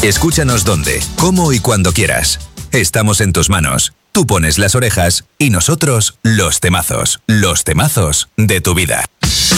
Escúchanos donde, cómo y cuando quieras. Estamos en tus manos. Tú pones las orejas y nosotros los temazos. Los temazos de tu vida.